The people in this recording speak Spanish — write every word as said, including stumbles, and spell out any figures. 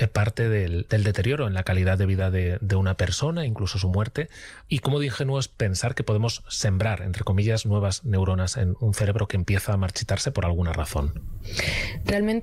parte del, del deterioro en la calidad de vida de, de una persona, incluso su muerte, y cómo de ingenuo es pensar que podemos sembrar, entre comillas, nuevas neuronas en un cerebro que empieza a marchitarse por alguna razón. Realmente